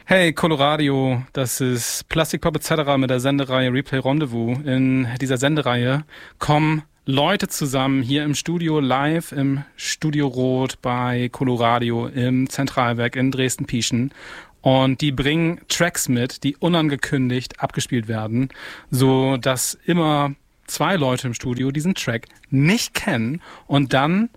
Hey Coloradio, das ist Plastikpop etc. mit der Sendereihe Replay Rendezvous. In dieser Sendereihe kommen Leute zusammen hier im Studio live im Studio Rot bei Coloradio im Zentralwerk in Dresden-Pieschen. Und die bringen Tracks mit, die unangekündigt abgespielt werden, so dass immer 2 Leute im Studio diesen Track nicht kennen und dann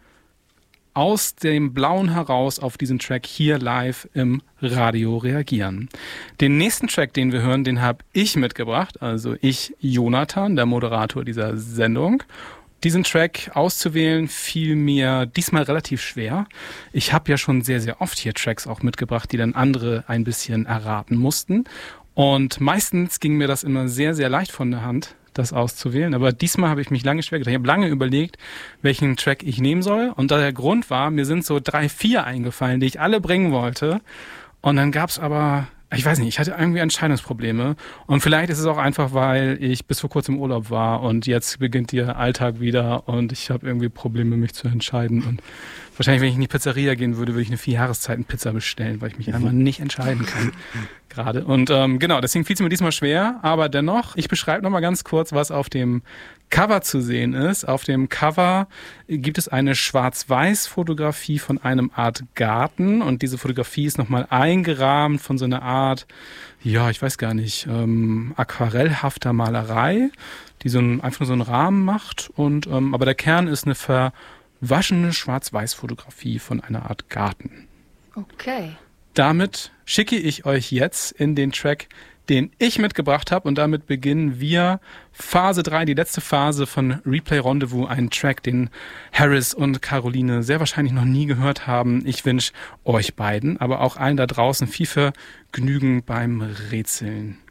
aus dem Blauen heraus auf diesen Track hier live im Radio reagieren. Den nächsten Track, den wir hören, den habe ich mitgebracht, also ich, Jonathan, der Moderator dieser Sendung. Diesen Track auszuwählen fiel mir diesmal relativ schwer. Ich habe ja schon sehr, sehr oft hier Tracks auch mitgebracht, die dann andere ein bisschen erraten mussten. Und meistens ging mir das immer sehr, sehr leicht von der Hand, das auszuwählen. Aber diesmal habe ich mich lange schwer getan. Ich habe lange überlegt, welchen Track ich nehmen soll. Und da der Grund war, mir sind so 3, 4 eingefallen, die ich alle bringen wollte. Und dann gab es aber, ich weiß nicht, ich hatte irgendwie Entscheidungsprobleme. Und vielleicht ist es auch einfach, weil ich bis vor kurzem im Urlaub war und jetzt beginnt der Alltag wieder und ich habe irgendwie Probleme, mich zu entscheiden. Und wahrscheinlich, wenn ich in die Pizzeria gehen würde, würde ich eine 4-Jahreszeiten-Pizza bestellen, weil ich mich einfach nicht entscheiden kann gerade. Und genau, deswegen fiel es mir diesmal schwer. Aber dennoch, ich beschreibe nochmal ganz kurz, was auf dem Cover zu sehen ist. Auf dem Cover gibt es eine Schwarz-Weiß-Fotografie von einem Art Garten. Und diese Fotografie ist nochmal eingerahmt von so einer Art, ja, ich weiß gar nicht, aquarellhafter Malerei, die einfach nur so einen Rahmen macht. Und aber der Kern ist eine verwaschene Schwarz-Weiß-Fotografie von einer Art Garten. Okay. Damit schicke ich euch jetzt in den Track, den ich mitgebracht habe. Und damit beginnen wir Phase 3, die letzte Phase von Replay Rendezvous. Einen Track, den Harris und Caroline sehr wahrscheinlich noch nie gehört haben. Ich wünsche euch beiden, aber auch allen da draußen viel Vergnügen beim Rätseln.